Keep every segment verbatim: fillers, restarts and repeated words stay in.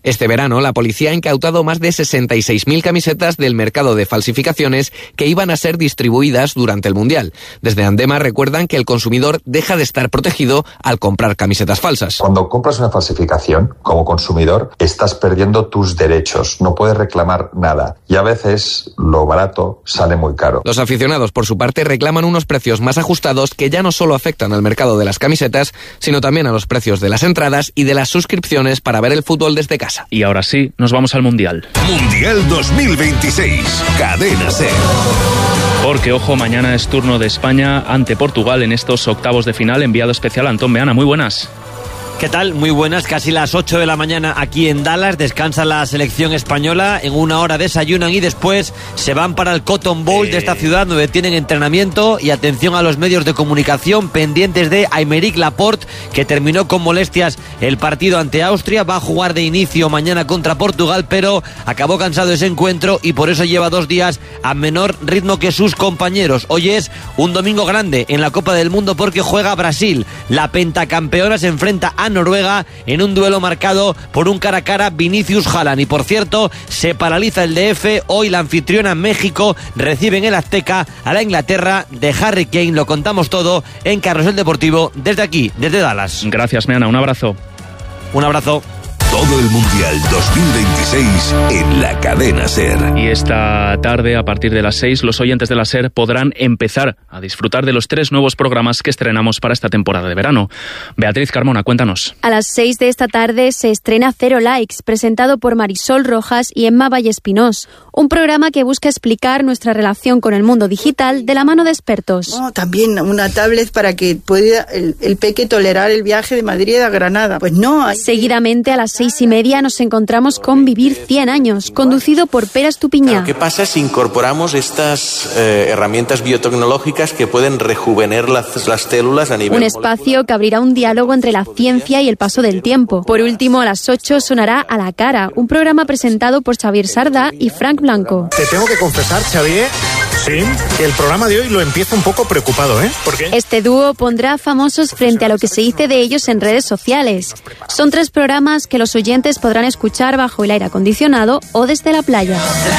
Este verano, la policía ha incautado más de sesenta y seis mil camisetas del mercado de falsificaciones que iban a ser distribuidas durante el Mundial. Desde Andema recuerdan que el consumidor deja de estar protegido al comprar camisetas falsas. Cuando compras una falsificación, como consumidor, estás perdiendo tus derechos. No puedes reclamar nada. Y a veces lo barato sale muy caro. Los aficionados, por su parte, reclaman unos precios más ajustados que ya no solo afectan al mercado de las camisetas, sino también a los precios de las entradas y de las suscripciones para ver el fútbol desde casa. Y ahora sí, nos vamos al Mundial. Mundial dos mil veintiséis, Cadena SER. Porque, ojo, mañana es turno de España ante Portugal en estos octavos de final. Enviado especial Antón Meana, muy buenas. ¿Qué tal? Muy buenas, casi las ocho de la mañana aquí en Dallas, descansa la selección española, en una hora desayunan y después se van para el Cotton Bowl de esta ciudad donde tienen entrenamiento. Y atención a los medios de comunicación pendientes de Aymeric Laporte, que terminó con molestias el partido ante Austria, va a jugar de inicio mañana contra Portugal, pero acabó cansado ese encuentro y por eso lleva dos días a menor ritmo que sus compañeros. Hoy es un domingo grande en la Copa del Mundo porque juega Brasil, la pentacampeona se enfrenta a Noruega en un duelo marcado por un cara a cara Vinicius Haaland. Y por cierto, se paraliza el D F. Hoy la anfitriona México recibe en el Azteca a la Inglaterra de Harry Kane. Lo contamos todo en Carrusel Deportivo desde aquí, desde Dallas. Gracias, Meana, un abrazo. Un abrazo. Todo el Mundial dos mil veintiséis en la Cadena SER. Y esta tarde, a partir de las seis, los oyentes de la SER podrán empezar a disfrutar de los tres nuevos programas que estrenamos para esta temporada de verano. Beatriz Carmona, cuéntanos. A las seis de esta tarde se estrena Cero Likes, presentado por Marisol Rojas y Emma Vallespinós. Un programa que busca explicar nuestra relación con el mundo digital de la mano de expertos. Oh, también una tablet para que pueda el, el peque tolerar el viaje de Madrid a Granada. Pues no. Hay... Seguidamente, a las seis y media nos encontramos con Vivir cien años, conducido por Pere Estupiñá. Claro, ¿qué pasa si incorporamos estas eh, herramientas biotecnológicas que pueden rejuvenecer las, las células a nivel... Un espacio que abrirá un diálogo entre la ciencia y el paso del tiempo. Por último, a las ocho sonará A la Cara, un programa presentado por Xavier Sardá y Frank Blanco. Te tengo que confesar, Xavier, sí, que el programa de hoy lo empiezo un poco preocupado, ¿eh? ¿Por qué? Este dúo pondrá a famosos frente a lo que se dice de ellos en redes sociales. Son tres programas que los oyentes podrán escuchar bajo el aire acondicionado o desde la playa.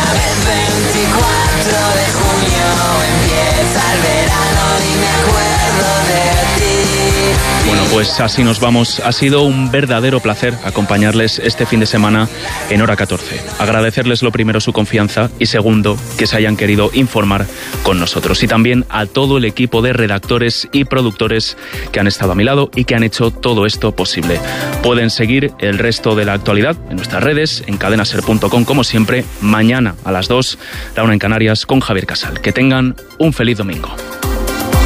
veinticuatro de junio empieza el verano y me acuerdo de ti. Bueno, pues así nos vamos. Ha sido un verdadero placer acompañarles este fin de semana en Hora catorce. Agradecerles lo primero su confianza y segundo que se hayan querido informar con nosotros. Y también a todo el equipo de redactores y productores que han estado a mi lado y que han hecho todo esto posible. Pueden seguir el resto de la actualidad en nuestras redes, en cadena ser punto com, como siempre, mañana a las dos, la una en Canarias, con Javier Casal. Que tengan un feliz domingo.